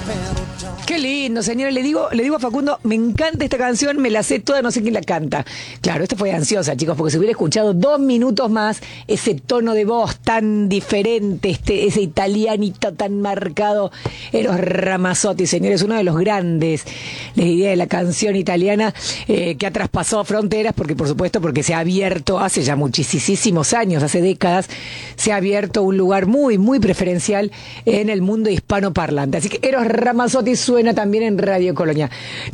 Qué lindo, señora. Le digo a Facundo, me encanta esta canción, me la sé toda, no sé quién la canta. Claro, esto fue ansiosa, chicos, porque si hubiera escuchado 2 minutos más, ese tono de voz tan diferente, ese italianito tan marcado, Eros Ramazzotti, señores, uno de los grandes, les diría, de la canción italiana, que ha traspasado fronteras, porque por supuesto, porque se ha abierto hace ya muchísimos años, hace décadas, se ha abierto un lugar muy, muy preferencial en el mundo hispanoparlante. Así que Eros Ramazzotti suena también en Radio Colonia.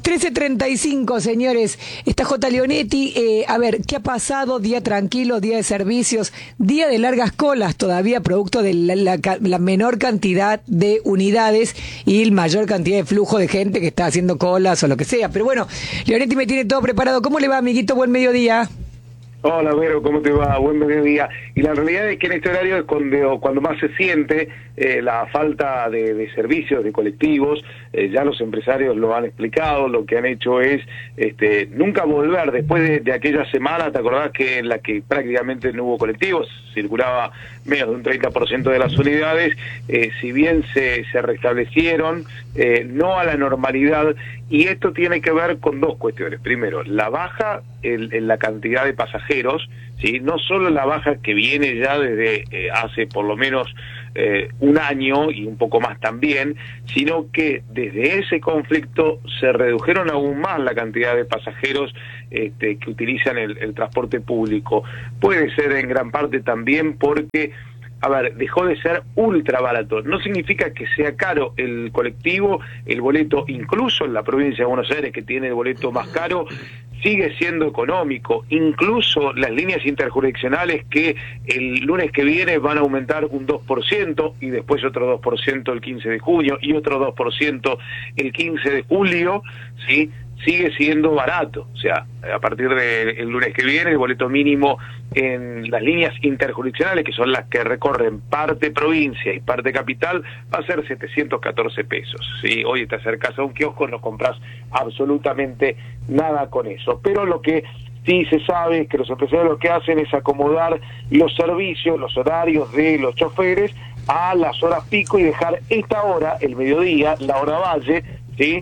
13:35, señores. Está J. Leonetti. A ver, ¿qué ha pasado? Día tranquilo, día de servicios, día de largas colas todavía, producto de la menor cantidad de unidades y la mayor cantidad de flujo de gente que está haciendo colas o lo que sea. Pero bueno, Leonetti me tiene todo preparado. ¿Cómo le va, amiguito? Buen mediodía. Hola, Vero, ¿cómo te va? Buen mediodía. Y la realidad es que en este horario es cuando más se siente la falta de servicios, de colectivos. Ya los empresarios lo han explicado, lo que han hecho es nunca volver después de aquella semana, ¿te acordás que en la que prácticamente no hubo colectivos? Circulaba menos de un 30% de las unidades, si bien se restablecieron, no a la normalidad, y esto tiene que ver con dos cuestiones. Primero, la baja en la cantidad de pasajeros, ¿sí? No solo la baja que viene ya desde hace por lo menos un año y un poco más también, sino que desde ese conflicto se redujeron aún más la cantidad de pasajeros que utilizan el transporte público. Puede ser en gran parte también porque, a ver, dejó de ser ultra barato. No significa que sea caro el colectivo, el boleto, incluso en la provincia de Buenos Aires, que tiene el boleto más caro, sigue siendo económico. Incluso las líneas interjurisdiccionales, que el lunes que viene van a aumentar un 2% y después otro 2% el 15 de junio y otro 2% el 15 de julio, ¿sí? Sigue siendo barato. O sea, a partir del lunes que viene, el boleto mínimo en las líneas interjurisdiccionales, que son las que recorren parte provincia y parte capital, va a ser 714 pesos. ¿Sí? Hoy te acercas a un kiosco, no compras absolutamente nada con eso. Pero lo que sí se sabe es que los empresarios lo que hacen es acomodar los servicios, los horarios de los choferes a las horas pico y dejar esta hora, el mediodía, la hora valle, ¿sí?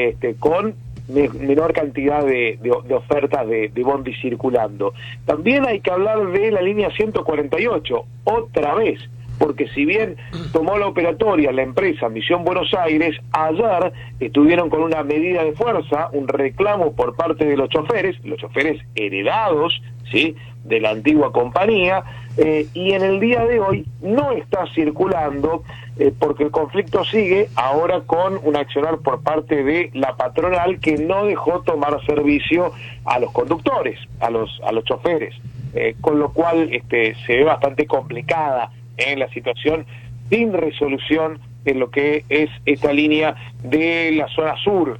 Con menor cantidad de ofertas de bondi circulando. También hay que hablar de la línea 148, otra vez, porque si bien tomó la operatoria la empresa Misión Buenos Aires, ayer estuvieron con una medida de fuerza, un reclamo por parte de los choferes heredados, ¿sí?, de la antigua compañía, y en el día de hoy no está circulando porque el conflicto sigue ahora con un accionar por parte de la patronal que no dejó tomar servicio a los conductores, a los choferes, con lo cual se ve bastante complicada la situación, sin resolución en lo que es esta línea de la zona sur,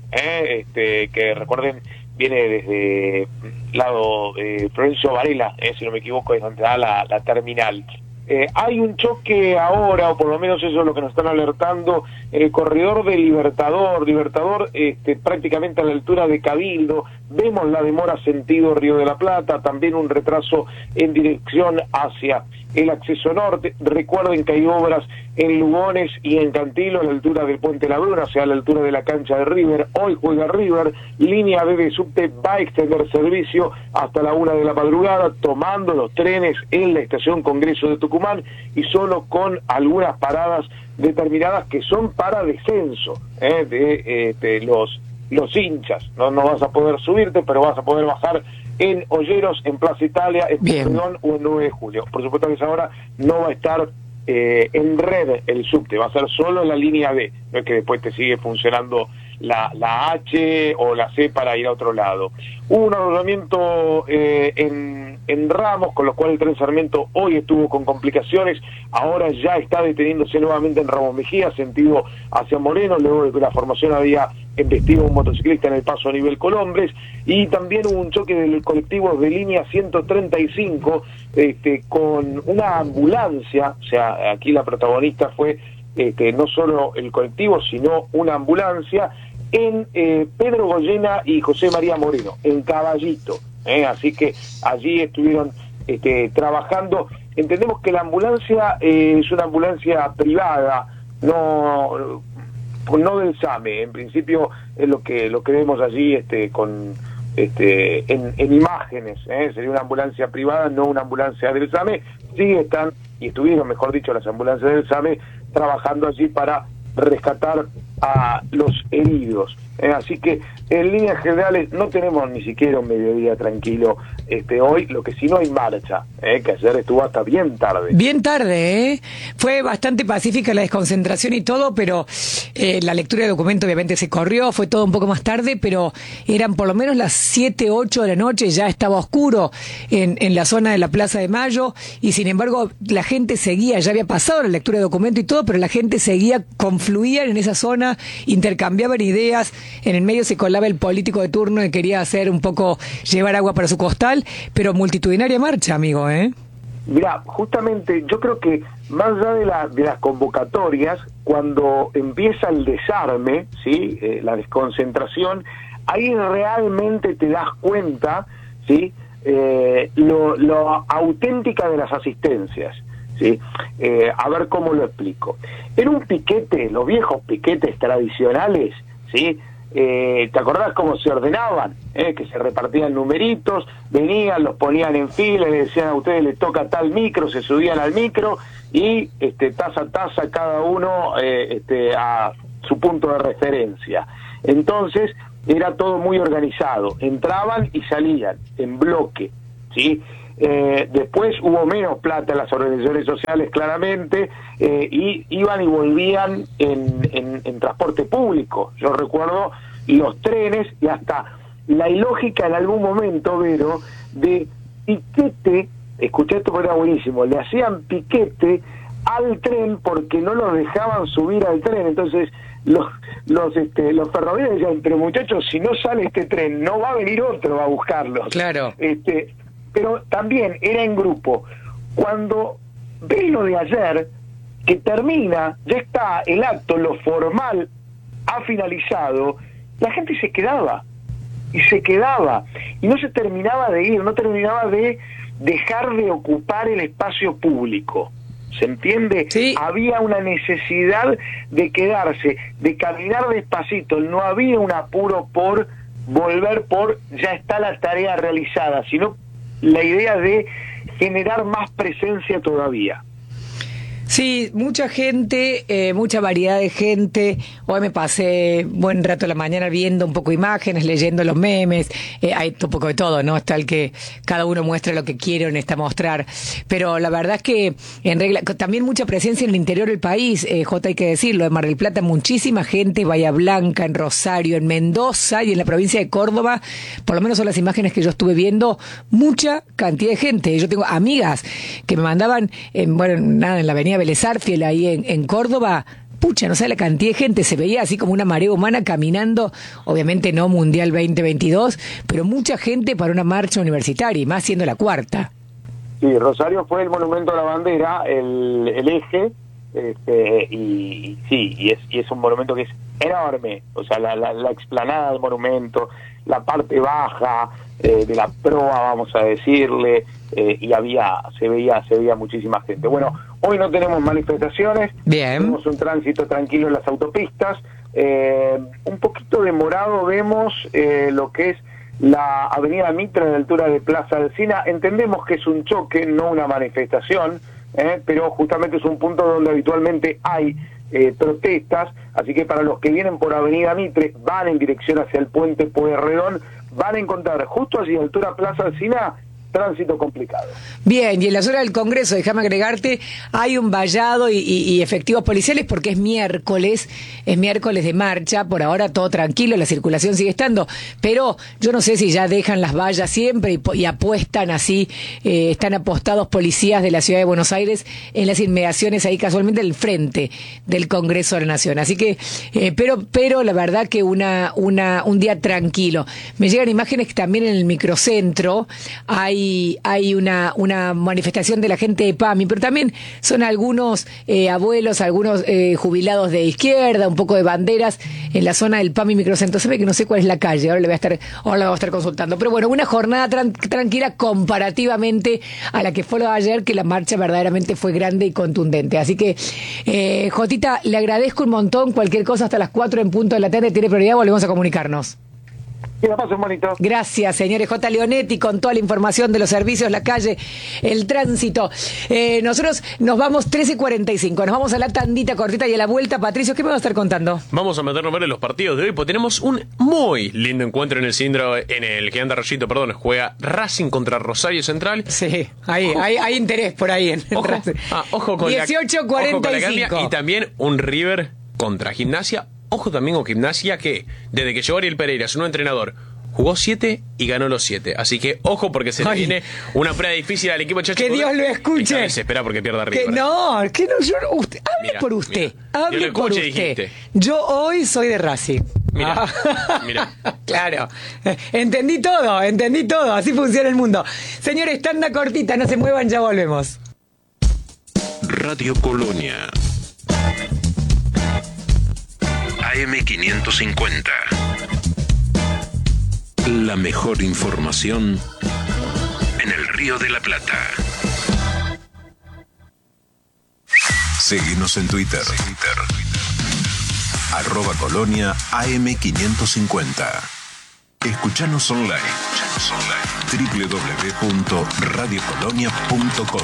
que recuerden viene desde lado Florencio Varela, si no me equivoco, es donde da la terminal. Hay un choque ahora, o por lo menos eso es lo que nos están alertando, en el corredor de Libertador, prácticamente a la altura de Cabildo. Vemos la demora sentido Río de la Plata, también un retraso en dirección hacia el acceso norte. Recuerden que hay obras en Lugones y en Cantilo a la altura del Puente La Bruna, o sea, a la altura de la cancha de River. Hoy juega River, línea B de subte va a extender servicio hasta la 1 de la madrugada, tomando los trenes en la estación Congreso de Tucumán y solo con algunas paradas determinadas que son para descenso de los hinchas. No vas a poder subirte, pero vas a poder bajar en Olleros, en Plaza Italia, en Perdón o en 9 de julio. Por supuesto que esa hora no va a estar en red el subte, va a ser solo la línea B, no es que después te sigue funcionando la H o la C para ir a otro lado. Hubo un arrollamiento en Ramos, con lo cual el tren Sarmiento hoy estuvo con complicaciones, ahora ya está deteniéndose nuevamente en Ramos Mejía, sentido hacia Moreno, luego de que la formación había embestido a un motociclista en el paso a nivel Colombres, y también hubo un choque del colectivo de línea 135 con una ambulancia, o sea, aquí la protagonista fue no solo el colectivo, sino una ambulancia, en Pedro Goyena y José María Moreno, en Caballito, así que allí estuvieron trabajando. Entendemos que la ambulancia es una ambulancia privada, no no del SAME, en principio es lo que vemos allí en imágenes, sería una ambulancia privada, no una ambulancia del SAME. Sí están, y estuvieron, mejor dicho, las ambulancias del SAME trabajando allí para rescatar a los heridos. Así que en líneas generales no tenemos ni siquiera un mediodía tranquilo hoy, lo que sí no hay marcha, que ayer estuvo hasta bien tarde. Bien tarde, ¿eh? Fue bastante pacífica la desconcentración y todo, pero la lectura de documento obviamente se corrió, fue todo un poco más tarde, pero eran por lo menos las 7, 8 de la noche, ya estaba oscuro en la zona de la Plaza de Mayo, y sin embargo la gente seguía, ya había pasado la lectura de documento y todo, pero la gente seguía, confluían en esa zona, intercambiaban ideas, en el medio se colaba el político de turno que quería hacer un poco, llevar agua para su costal, pero multitudinaria marcha, amigo, ¿eh? Mirá, justamente yo creo que más allá de las convocatorias, cuando empieza el desarme, ¿sí? La desconcentración, ahí realmente te das cuenta, ¿sí? Lo auténtica de las asistencias, ¿sí? A ver cómo lo explico. En un piquete, los viejos piquetes tradicionales, ¿sí? ¿Te acordás cómo se ordenaban? Que se repartían numeritos, venían, los ponían en fila, le decían a ustedes les toca tal micro, se subían al micro y taza a taza cada uno a su punto de referencia. Entonces era todo muy organizado, entraban y salían en bloque, ¿sí? Después hubo menos plata en las organizaciones sociales, claramente, y iban y volvían en transporte público. Yo recuerdo los trenes y hasta la ilógica en algún momento, Vero, de piquete, escuché esto porque era buenísimo, le hacían piquete al tren porque no los dejaban subir al tren. Entonces los ferroviarios decían, pero muchachos, si no sale este tren, no va a venir otro a buscarlos. Claro. Pero también era en grupo. Cuando ves lo de ayer, que termina, ya está el acto, lo formal ha finalizado, la gente se quedaba, y no se terminaba de ir, no terminaba de dejar de ocupar el espacio público. ¿Se entiende? Sí. Había una necesidad de quedarse, de caminar despacito, no había un apuro por volver ya está la tarea realizada, sino la idea de generar más presencia todavía. Sí, mucha gente, mucha variedad de gente. Hoy me pasé buen rato de la mañana viendo un poco imágenes, leyendo los memes. Hay un poco de todo, ¿no? Está el que cada uno muestra lo que quiere en esta mostrar. Pero la verdad es que, en regla, también mucha presencia en el interior del país, Jota, hay que decirlo. En Mar del Plata, muchísima gente, Bahía Blanca, en Rosario, en Mendoza y en la provincia de Córdoba. Por lo menos son las imágenes que yo estuve viendo. Mucha cantidad de gente. Yo tengo amigas que me mandaban, en la avenida Vélez Arfiel, ahí en Córdoba. Pucha, no sabe la cantidad de gente, se veía así como una marea humana caminando, obviamente no Mundial 2022, pero mucha gente para una marcha universitaria, y más siendo la cuarta. Sí, Rosario fue el monumento a la bandera, el eje, y es un monumento que es enorme, o sea, la explanada del monumento, la parte baja de la proa, vamos a decirle, y se veía muchísima gente. Bueno, hoy no tenemos manifestaciones. Bien. Tenemos un tránsito tranquilo en las autopistas, un poquito demorado vemos lo que es la avenida Mitre a la altura de Plaza Alsina. Entendemos que es un choque, no una manifestación, pero justamente es un punto donde habitualmente hay protestas, así que para los que vienen por avenida Mitre, van en dirección hacia el puente Pueyrredón, van a encontrar justo allí a la altura Plaza Alsina tránsito complicado. Bien, y en la zona del Congreso, déjame agregarte, hay un vallado y efectivos policiales porque es miércoles de marcha, por ahora todo tranquilo, la circulación sigue estando, pero yo no sé si ya dejan las vallas siempre y apuestan así, están apostados policías de la Ciudad de Buenos Aires en las inmediaciones ahí casualmente del frente del Congreso de la Nación, así que, pero la verdad que un día tranquilo. Me llegan imágenes que también en el microcentro hay hay una manifestación de la gente de PAMI, pero también son algunos abuelos, algunos jubilados de izquierda, un poco de banderas en la zona del PAMI Microcentro. Se ve que no sé cuál es la calle, ahora la voy a estar consultando. Pero bueno, una jornada tranquila comparativamente a la que fue lo de ayer, que la marcha verdaderamente fue grande y contundente. Así que, Jotita, le agradezco un montón. Cualquier cosa hasta las 4 en punto de la tarde tiene prioridad, volvemos a comunicarnos. Que la pasen bonito. Gracias, señores. J. Leonetti con toda la información de los servicios, la calle, el tránsito. Nosotros nos vamos 13:45. Nos vamos a la tandita cortita y a la vuelta. Patricio, ¿qué me va a estar contando? Vamos a meternos a ver en los partidos de hoy, porque tenemos un muy lindo encuentro en el cilindro, en el que anda Rayito, juega Racing contra Rosario Central. Sí, hay interés por ahí en Ojo, Racing. ojo con 18:45. y también un River contra Gimnasia. Ojo también con Gimnasia, que desde que llegó Ariel Pereira, su nuevo entrenador, jugó 7 y ganó los 7. Así que ojo, porque se le viene una prueba difícil al equipo Chacho. Que Dios lo escuche. Y se espera porque pierda River. Que no, usted, hable por usted. Hable por usted. Dijiste. Yo hoy soy de Racing. Mira. Claro. Entendí todo. Así funciona el mundo. Señores, tanda cortita, no se muevan, ya volvemos. Radio Colonia. AM550. La mejor información en el Río de la Plata. Seguinos en Twitter. @Colonia AM550. Escuchanos online. www.radiocolonia.com.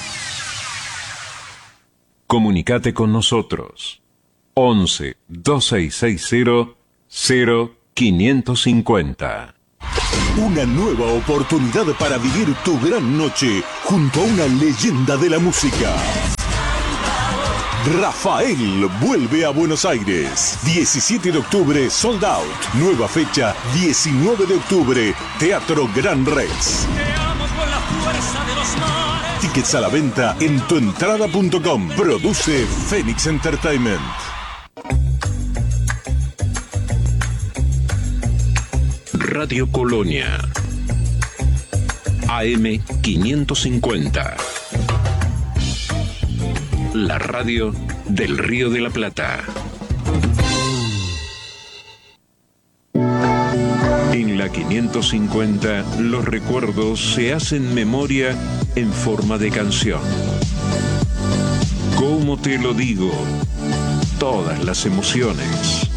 Comunicate con nosotros. 11 2660 0550. Una nueva oportunidad para vivir tu gran noche junto a una leyenda de la música. Rafael vuelve a Buenos Aires. 17 de octubre, sold out. Nueva fecha, 19 de octubre, Teatro Gran Rex. Tickets a la venta en tuentrada.com. Produce Phoenix Entertainment. Radio Colonia AM550. La radio del Río de la Plata. En la 550, los recuerdos se hacen memoria en forma de canción. ¿Cómo te lo digo? Todas las emociones.